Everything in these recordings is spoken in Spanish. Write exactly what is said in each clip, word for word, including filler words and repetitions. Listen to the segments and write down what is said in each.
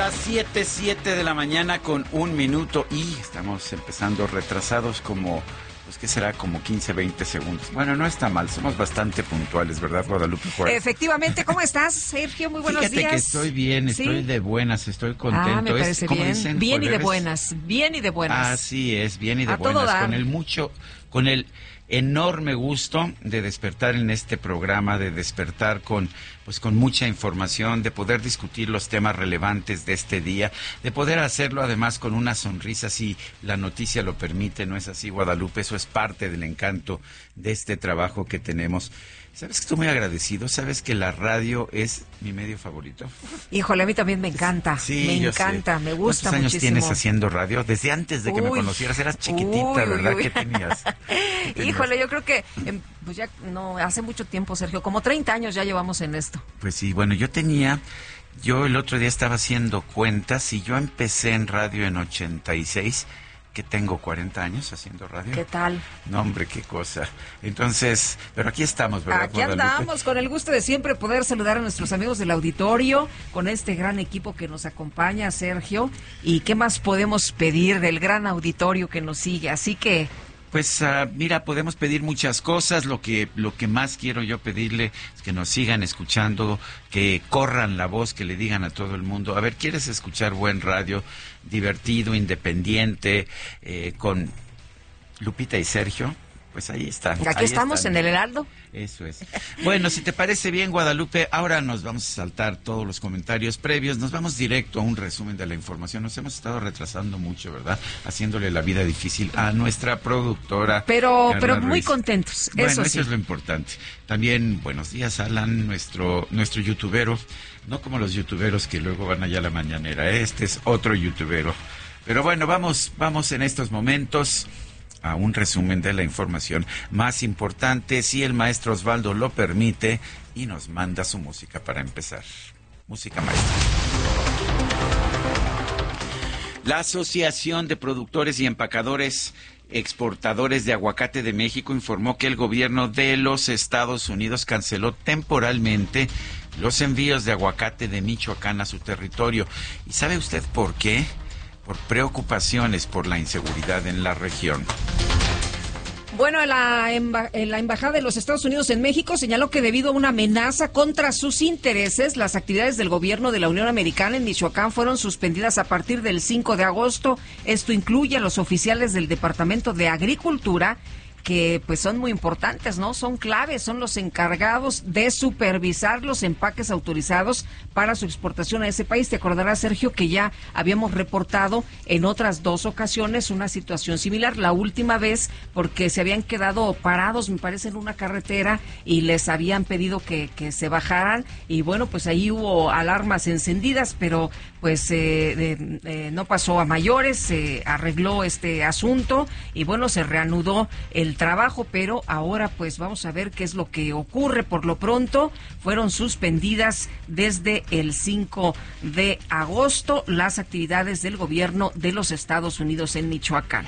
las siete, siete de la mañana con un minuto y estamos empezando retrasados como, pues ¿qué será? Como quince, veinte segundos. Bueno, no está mal, somos bastante puntuales, ¿verdad, Guadalupe Juárez? Efectivamente, ¿cómo estás, Sergio? Muy buenos Fíjate días. que estoy bien, estoy ¿Sí? de buenas, estoy contento. Ah, me parece es, como bien. dicen, bien y de jueves. buenas, bien y de buenas. Así es, bien y de A todo buenas, dar. con el mucho, con el enorme gusto de despertar en este programa, de despertar con pues con mucha información, de poder discutir los temas relevantes de este día, de poder hacerlo además con una sonrisa si la noticia lo permite, ¿no es así, Guadalupe? Eso es parte del encanto de este trabajo que tenemos. ¿Sabes que estoy muy agradecido? ¿Sabes que la radio es mi medio favorito? Híjole, a mí también me encanta. Sí, me yo encanta, sé. me gusta muchísimo. ¿Cuántos años tienes haciendo radio? Desde antes de que uy, me conocieras, eras chiquitita, uy, ¿verdad? Uy, uy. ¿Qué tenías? ¿Qué tenías? Híjole, yo creo que, pues ya, no, hace mucho tiempo, Sergio, como treinta años ya llevamos en esto. Pues sí, bueno, yo tenía, yo el otro día estaba haciendo cuentas y yo empecé en radio en ochenta y seis, que tengo cuarenta años haciendo radio. ¿Qué tal? No, hombre, qué cosa. Entonces, pero aquí estamos, ¿verdad, Aquí Guadalupe? andamos, con el gusto de siempre poder saludar a nuestros amigos del auditorio, con este gran equipo que nos acompaña, Sergio. ¿Y qué más podemos pedir del gran auditorio que nos sigue? Así que... Pues uh, mira, podemos pedir muchas cosas. Lo que lo que más quiero yo pedirle es que nos sigan escuchando, que corran la voz, que le digan a todo el mundo, a ver, ¿quieres escuchar buen radio, divertido, independiente, eh, con Lupita y Sergio? Pues ahí está. Aquí ahí estamos están. en el Heraldo. Eso es. Bueno, si te parece bien, Guadalupe, ahora nos vamos a saltar todos los comentarios previos, nos vamos directo a un resumen de la información. Nos hemos estado retrasando mucho, ¿verdad? Haciéndole la vida difícil a nuestra productora. Pero, Carla pero muy Ruiz. contentos, Bueno, eso eso sí. es lo importante. También, buenos días, Alan, nuestro, nuestro youtubero. No como los youtuberos que luego van allá a la mañanera. Este es otro youtubero. Pero bueno, vamos, vamos en estos momentos a un resumen de la información más importante, si el maestro Osvaldo lo permite, y nos manda su música para empezar. Música maestra. La Asociación de Productores y Empacadores Exportadores de Aguacate de México informó que el gobierno de los Estados Unidos canceló temporalmente los envíos de aguacate de Michoacán a su territorio. ¿Y sabe usted por qué? Por preocupaciones por la inseguridad en la región. Bueno, la, emba- la Embajada de los Estados Unidos en México señaló que debido a una amenaza contra sus intereses, las actividades del gobierno de la Unión Americana en Michoacán fueron suspendidas a partir del cinco de agosto. Esto incluye a los oficiales del Departamento de Agricultura, que pues son muy importantes, ¿no? Son claves, son los encargados de supervisar los empaques autorizados para su exportación a ese país. Te acordarás, Sergio, que ya habíamos reportado en otras dos ocasiones una situación similar. La última vez porque se habían quedado parados, me parece, en una carretera y les habían pedido que, que se bajaran y bueno, pues ahí hubo alarmas encendidas, pero pues eh, eh, eh, no pasó a mayores, se arregló este asunto y bueno, se reanudó el trabajo, pero ahora pues vamos a ver qué es lo que ocurre. Por lo pronto fueron suspendidas desde el cinco de agosto las actividades del gobierno de los Estados Unidos en Michoacán.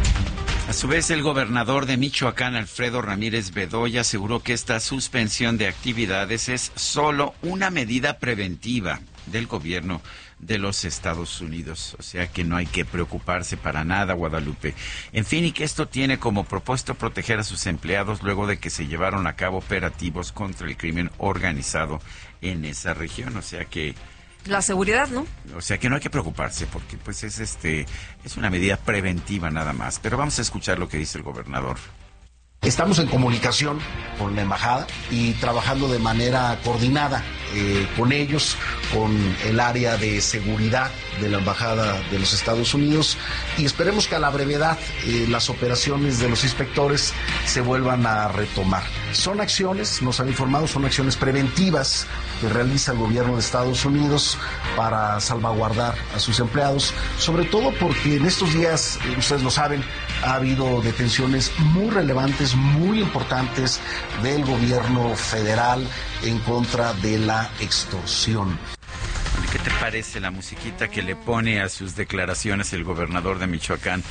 A su vez, el gobernador de Michoacán, Alfredo Ramírez Bedoya, aseguró que esta suspensión de actividades es solo una medida preventiva del gobierno de los Estados Unidos, o sea que no hay que preocuparse para nada, Guadalupe. En fin, y que esto tiene como propósito proteger a sus empleados luego de que se llevaron a cabo operativos contra el crimen organizado en esa región, o sea que La seguridad, ¿no? O sea que no hay que preocuparse porque pues es este es una medida preventiva nada más, pero vamos a escuchar lo que dice el gobernador. Estamos en comunicación con la embajada y trabajando de manera coordinada eh, con ellos, con el área de seguridad de la embajada de los Estados Unidos y esperemos que a la brevedad eh, las operaciones de los inspectores se vuelvan a retomar. Son acciones, nos han informado, son acciones preventivas que realiza el gobierno de Estados Unidos para salvaguardar a sus empleados, sobre todo porque en estos días, eh, ustedes lo saben, ha habido detenciones muy relevantes, muy importantes del gobierno federal en contra de la extorsión. ¿Qué te parece la musiquita que le pone a sus declaraciones el gobernador de Michoacán?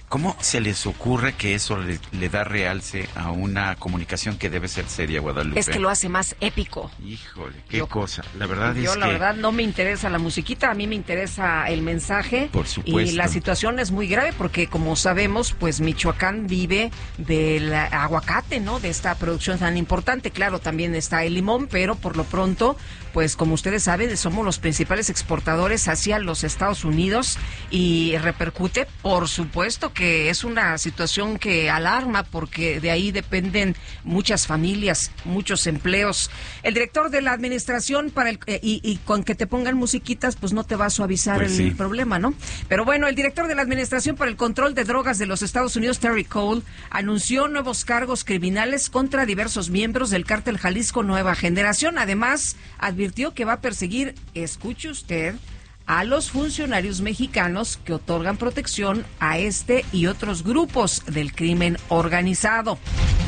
¿Cómo se les ocurre que eso le, le da realce a una comunicación que debe ser seria, Guadalupe? Es que lo hace más épico. Híjole, qué yo, cosa. La verdad yo, es la que... verdad, no me interesa la musiquita, a mí me interesa el mensaje. Por supuesto. Y la situación es muy grave porque, como sabemos, pues Michoacán vive del aguacate, ¿no? De esta producción tan importante. Claro, también está el limón, pero por lo pronto, pues como ustedes saben, somos los principales exportadores hacia los Estados Unidos y repercute, por supuesto, que es una situación que alarma porque de ahí dependen muchas familias, muchos empleos. El director de la administración para el eh, y, y con que te pongan musiquitas, pues no te va a suavizar pues el sí. problema, ¿no? Pero bueno, el director de la administración para el control de drogas de los Estados Unidos, Terry Cole, anunció nuevos cargos criminales contra diversos miembros del cártel Jalisco Nueva Generación. Además, advirtió que va a perseguir, escuche usted, a los funcionarios mexicanos que otorgan protección a este y otros grupos del crimen organizado.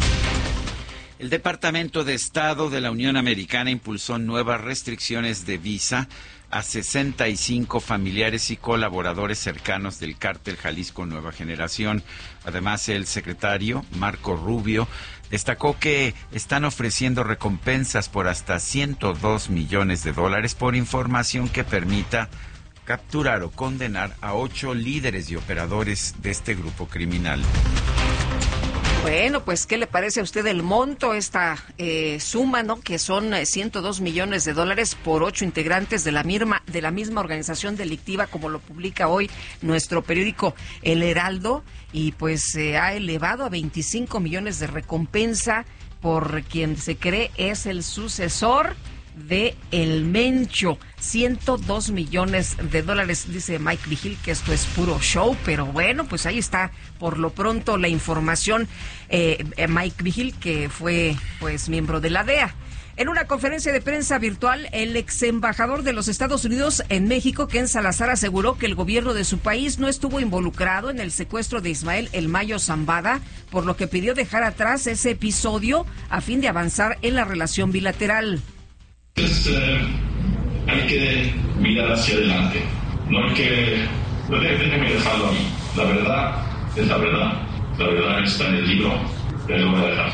El Departamento de Estado de la Unión Americana impulsó nuevas restricciones de visa a sesenta y cinco familiares y colaboradores cercanos del cártel Jalisco Nueva Generación. Además, el secretario Marco Rubio destacó que están ofreciendo recompensas por hasta ciento dos millones de dólares por información que permita capturar o condenar a ocho líderes y operadores de este grupo criminal. Bueno, pues, ¿qué le parece a usted el monto, esta eh, suma, ¿no? Que son ciento dos millones de dólares por ocho integrantes de la misma, de la misma organización delictiva, como lo publica hoy nuestro periódico El Heraldo, y pues se eh, ha elevado a veinticinco millones de recompensa por quien se cree es el sucesor de El Mencho. ciento dos millones de dólares, dice Mike Vigil que esto es puro show, pero bueno, pues ahí está por lo pronto la información. eh, Mike Vigil, que fue pues miembro de la D E A. En una conferencia de prensa virtual, el ex embajador de los Estados Unidos en México, Ken Salazar, aseguró que el gobierno de su país no estuvo involucrado en el secuestro de Ismael El Mayo Zambada, por lo que pidió dejar atrás ese episodio a fin de avanzar en la relación bilateral. Es, eh, hay que mirar hacia adelante, no hay que, no déjenme dejarlo a mí. La verdad es la verdad, la verdad está en el libro, ya lo voy a dejar.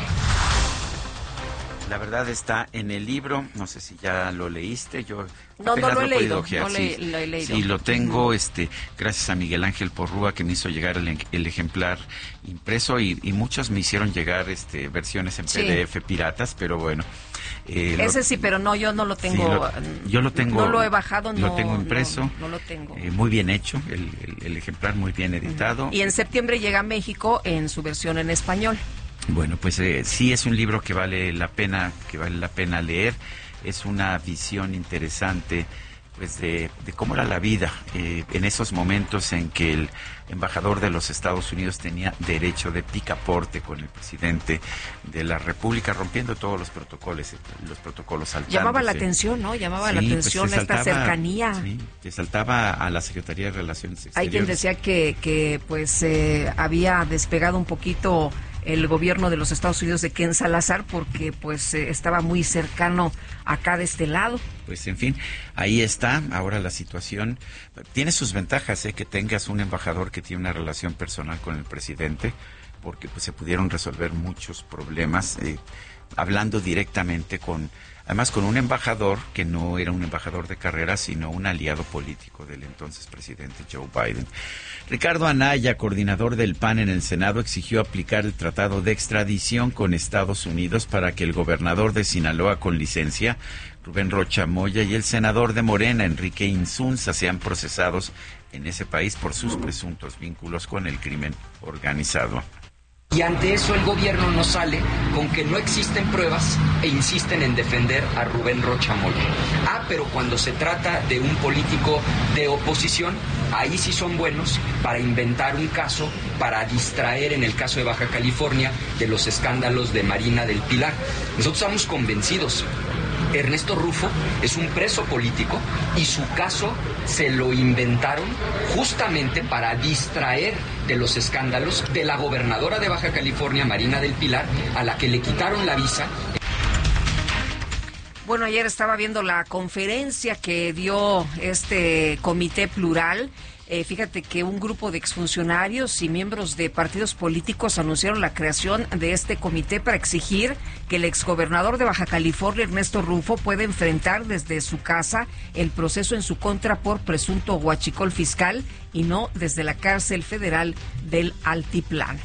La verdad está en el libro, no sé si ya lo leíste, yo no, no lo he lo leído, ojear, no sí, le, lo he leído. Sí, lo tengo, uh-huh. este, gracias a Miguel Ángel Porrúa que me hizo llegar el, el ejemplar impreso y, y muchos me hicieron llegar este versiones en sí. P D F piratas, pero bueno. Eh, Ese lo, sí, pero no, yo no lo tengo. Sí, lo, yo lo tengo. No lo he bajado, no. Lo tengo impreso. No, no lo tengo. Eh, muy bien hecho, el, el, el ejemplar muy bien editado. Y en septiembre llega a México en su versión en español. Bueno, pues eh, sí es un libro que vale la pena, que vale la pena leer. Es una visión interesante, pues de, de cómo era la vida eh, en esos momentos en que el embajador de los Estados Unidos tenía derecho de picaporte con el presidente de la República, rompiendo todos los protocolos, los protocolos saltándose. Llamaba la atención, ¿no? Llamaba sí, la atención pues esta saltaba, cercanía. Sí, que saltaba a la Secretaría de Relaciones Exteriores. Hay quien decía que, que pues eh, había despegado un poquito el gobierno de los Estados Unidos de Ken Salazar porque pues eh, estaba muy cercano acá de este lado. Pues en fin, ahí está ahora la situación. Tiene sus ventajas, ¿eh? Que tengas un embajador que tiene una relación personal con el presidente, porque pues se pudieron resolver muchos problemas eh, hablando directamente con, además con un embajador que no era un embajador de carrera, sino un aliado político del entonces presidente Joe Biden. Ricardo Anaya, coordinador del P A N en el Senado, exigió aplicar el tratado de extradición con Estados Unidos para que el gobernador de Sinaloa con licencia, Rubén Rocha Moya, y el senador de Morena, Enrique Insunza, sean procesados en ese país por sus presuntos vínculos con el crimen organizado. Y ante eso el gobierno no sale con que no existen pruebas e insisten en defender a Rubén Rocha Moya. Ah, pero cuando se trata de un político de oposición, ahí sí son buenos para inventar un caso, para distraer, en el caso de Baja California, de los escándalos de Marina del Pilar. Nosotros estamos convencidos. Ernesto Rufo es un preso político y su caso se lo inventaron justamente para distraer de los escándalos de la gobernadora de Baja California, Marina del Pilar, a la que le quitaron la visa. Bueno, ayer estaba viendo la conferencia que dio este comité plural Eh, fíjate que un grupo de exfuncionarios y miembros de partidos políticos anunciaron la creación de este comité para exigir que el exgobernador de Baja California, Ernesto Rufo, pueda enfrentar desde su casa el proceso en su contra por presunto huachicol fiscal y no desde la cárcel federal del Altiplán.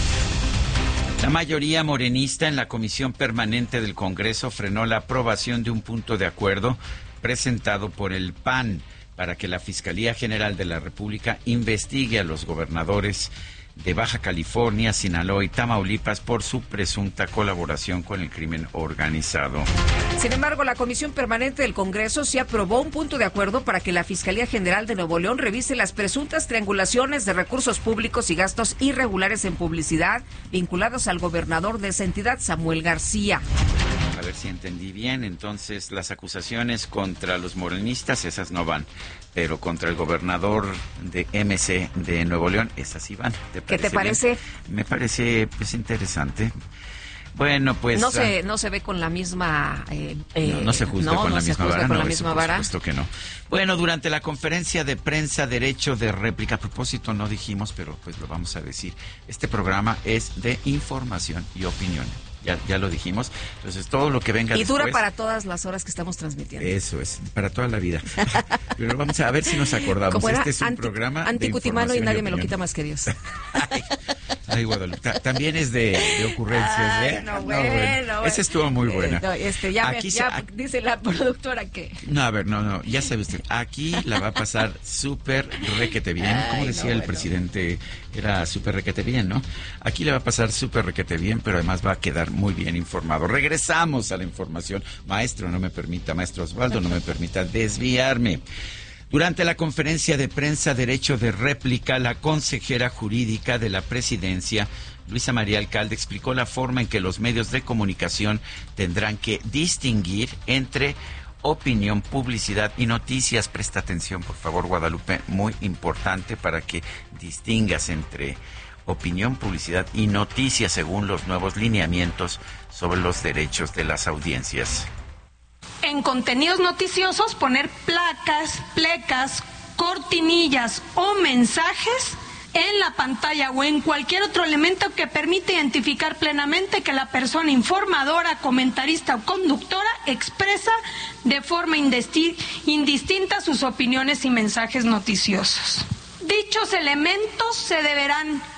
La mayoría morenista en la Comisión Permanente del Congreso frenó la aprobación de un punto de acuerdo presentado por el P A N para que la Fiscalía General de la República investigue a los gobernadores de Baja California, Sinaloa y Tamaulipas por su presunta colaboración con el crimen organizado. Sin embargo, la Comisión Permanente del Congreso sí aprobó un punto de acuerdo para que la Fiscalía General de Nuevo León revise las presuntas triangulaciones de recursos públicos y gastos irregulares en publicidad vinculados al gobernador de esa entidad, Samuel García. A ver si entendí bien. Entonces, las acusaciones contra los morenistas, esas no van. Pero contra el gobernador de M C de Nuevo León, esas sí van. ¿Te ¿Qué te parece? Bien? Me parece, pues, interesante. Bueno, pues... No se, no se ve con la misma... Eh, eh, no, no se juzga no, con no la se misma juzga vara. con No, la misma eso, vara. por supuesto que no. Bueno, durante la conferencia de prensa Derecho de Réplica, a propósito no dijimos, pero pues lo vamos a decir, este programa es de información y opinión. Ya, ya lo dijimos. Entonces, todo lo que venga y después... dura para todas las horas que estamos transmitiendo. Eso es, para toda la vida. Pero vamos a ver si nos acordamos. Como era Este es un anti, programa anticutimano y nadie y me lo quita más que Dios. Ay, ay, Guadalupe, también es de, de ocurrencias, ay, ¿eh? No, no, bueno, bueno. bueno. Esa estuvo muy buena. No, este, ya, aquí me, se, ya aquí, dice la productora que... No, a ver, no, no, ya sabe usted, aquí la va a pasar súper requete bien, como Ay, decía no, el bueno. presidente, era súper requete bien, ¿no? Aquí le va a pasar súper requete bien, pero además va a quedar muy bien informado. Regresamos a la información. Maestro, no me permita, maestro Osvaldo, no me permita desviarme. Durante la conferencia de prensa Derecho de Réplica, la consejera jurídica de la presidencia, Luisa María Alcalde, explicó la forma en que los medios de comunicación tendrán que distinguir entre opinión, publicidad y noticias. Presta atención, por favor, Guadalupe, muy importante para que distingas entre opinión, publicidad y noticias según los nuevos lineamientos sobre los derechos de las audiencias. En contenidos noticiosos, poner placas, plecas, cortinillas o mensajes en la pantalla o en cualquier otro elemento que permita identificar plenamente que la persona informadora, comentarista o conductora expresa de forma indesti- indistinta sus opiniones y mensajes noticiosos. Dichos elementos se deberán